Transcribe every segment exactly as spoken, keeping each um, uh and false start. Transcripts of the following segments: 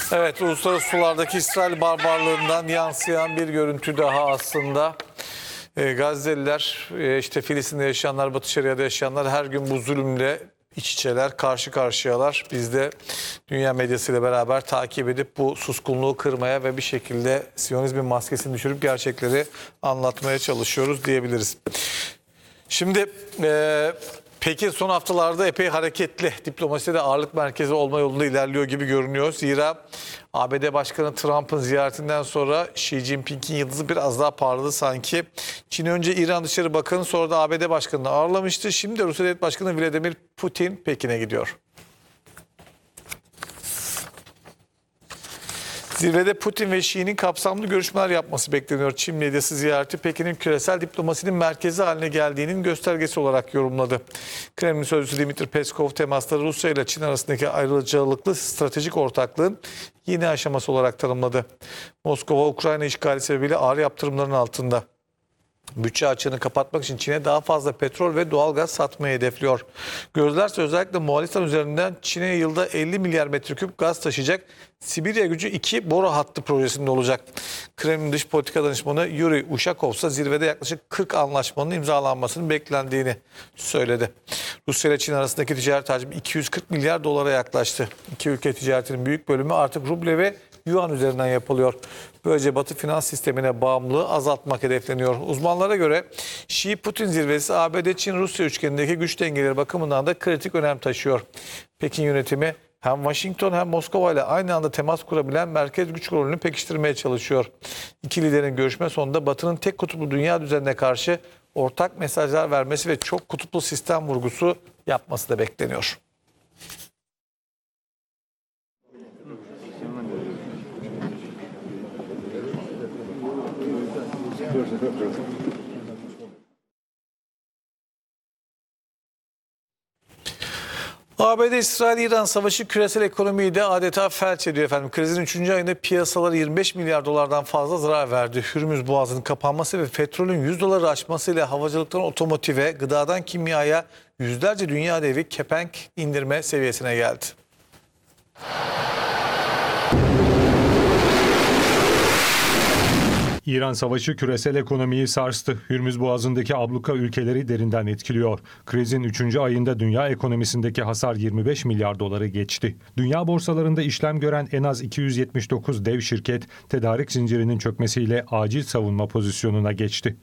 Evet, uluslararası sulardaki İsrail barbarlığından yansıyan bir görüntü daha aslında. E, Gazze'liler, e, işte Filistin'de yaşayanlar, Batı Şeria'da yaşayanlar her gün bu zulümle iç içeler, karşı karşıyalar. Biz de dünya medyasıyla beraber takip edip bu suskunluğu kırmaya ve bir şekilde Siyonizmin maskesini düşürüp gerçekleri anlatmaya çalışıyoruz diyebiliriz. Şimdi e, Pekin son haftalarda epey hareketli, diplomaside ağırlık merkezi olma yolunda ilerliyor gibi görünüyor. Zira A B D Başkanı Trump'ın ziyaretinden sonra Xi Jinping'in yıldızı biraz daha parladı sanki. Çin önce İran Dışişleri Bakanı, sonra da A B D Başkanı'nı ağırlamıştı. Şimdi de Rusya Devlet Başkanı Vladimir Putin Pekin'e gidiyor. Zirvede Putin ve Xi'nin kapsamlı görüşmeler yapması bekleniyor. Çin medyası ziyareti Pekin'in küresel diplomasinin merkezi haline geldiğinin göstergesi olarak yorumladı. Kremlin sözcüsü Dmitri Peskov temasları Rusya ile Çin arasındaki ayrıcalıklı stratejik ortaklığın yeni aşaması olarak tanımladı. Moskova, Ukrayna işgali sebebiyle ağır yaptırımların altında. Bütçe açığını kapatmak için Çin'e daha fazla petrol ve doğalgaz satmayı hedefliyor. Gözlerse özellikle Moğolistan üzerinden Çin'e yılda elli milyar metreküp gaz taşıyacak Sibirya Gücü iki boru hattı projesinde olacak. Kremlin Dış Politika Danışmanı Yuri Ushakov ise zirvede yaklaşık kırk anlaşmanın imzalanmasının beklendiğini söyledi. Rusya ile Çin arasındaki ticaret hacmi iki yüz kırk milyar dolara yaklaştı. İki ülke ticaretinin büyük bölümü artık ruble ve yuan üzerinden yapılıyor. Böylece Batı finans sistemine bağımlılığı azaltmak hedefleniyor. Uzmanlara göre Xi-Putin zirvesi A B D-Çin-Rusya üçgenindeki güç dengeleri bakımından da kritik önem taşıyor. Pekin yönetimi hem Washington hem Moskova ile aynı anda temas kurabilen merkez güç rolünü pekiştirmeye çalışıyor. İki liderin görüşme sonunda Batı'nın tek kutuplu dünya düzenine karşı ortak mesajlar vermesi ve çok kutuplu sistem vurgusu yapması da bekleniyor. A B D-İsrail-İran savaşı küresel ekonomiyi de adeta felç ediyor efendim. Krizin üçüncü ayında piyasalara yirmi beş milyar dolardan fazla zarar verdi. Hürmüz Boğazı'nın kapanması ve petrolün yüz doları aşmasıyla havacılıktan otomotive, gıdadan kimyaya yüzlerce dünya devi kepenk indirme seviyesine geldi. İran savaşı küresel ekonomiyi sarstı. Hürmüz Boğazı'ndaki abluka ülkeleri derinden etkiliyor. Krizin üçüncü ayında dünya ekonomisindeki hasar yirmi beş milyar doları geçti. Dünya borsalarında işlem gören en az iki yüz yetmiş dokuz dev şirket tedarik zincirinin çökmesiyle acil savunma pozisyonuna geçti.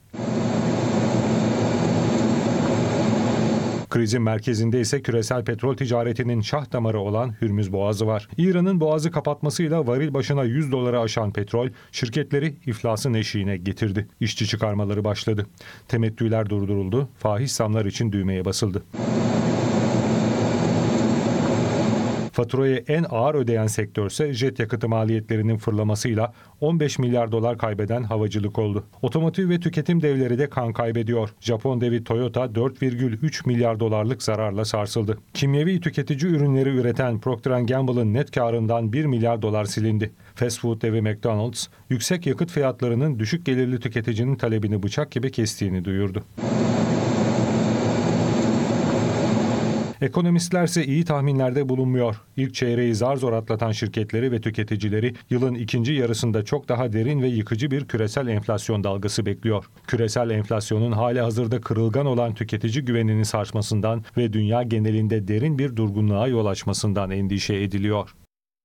Krizin merkezinde ise küresel petrol ticaretinin şah damarı olan Hürmüz Boğazı var. İran'ın boğazı kapatmasıyla varil başına yüz doları aşan petrol şirketleri iflasın eşiğine getirdi. İşçi çıkarmaları başladı. Temettüler durduruldu. Fahiş zamlar için düğmeye basıldı. Faturayı en ağır ödeyen sektörse jet yakıtı maliyetlerinin fırlamasıyla on beş milyar dolar kaybeden havacılık oldu. Otomotiv ve tüketim devleri de kan kaybediyor. Japon devi Toyota dört virgül üç milyar dolarlık zararla sarsıldı. Kimyevi tüketici ürünleri üreten Procter and Gamble'ın net karından bir milyar dolar silindi. Fast food devi McDonald's, yüksek yakıt fiyatlarının düşük gelirli tüketicinin talebini bıçak gibi kestiğini duyurdu. Ekonomistler ise iyi tahminlerde bulunmuyor. İlk çeyreği zar zor atlatan şirketleri ve tüketicileri yılın ikinci yarısında çok daha derin ve yıkıcı bir küresel enflasyon dalgası bekliyor. Küresel enflasyonun hali hazırda kırılgan olan tüketici güvenini sarsmasından ve dünya genelinde derin bir durgunluğa yol açmasından endişe ediliyor.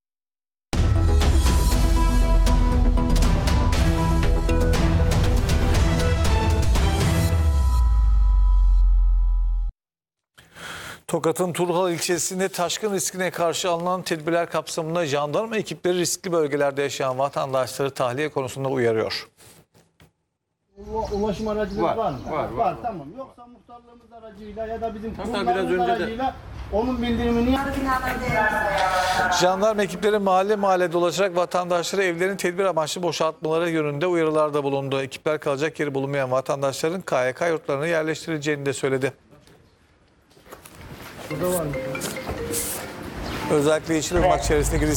Tokat'ın Turhal ilçesinde taşkın riskine karşı alınan tedbirler kapsamında jandarma ekipleri riskli bölgelerde yaşayan vatandaşları tahliye konusunda uyarıyor. Ulaşım aracınız var, var mı? Var, var, var, var. Tamam. Yoksa muhtarlığımız aracıyla ya da bizim Hatta biraz kurumlarımız önce de- aracıyla onun bildirimini Jandarma ekipleri mahalle mahalle dolaşarak vatandaşları evlerin tedbir amaçlı boşaltmaları yönünde uyarılarda bulundu. Ekipler kalacak yeri bulunmayan vatandaşların K Y K yurtlarına yerleştirileceğini de söyledi. Özellikle Yeşilırmak çevresindeki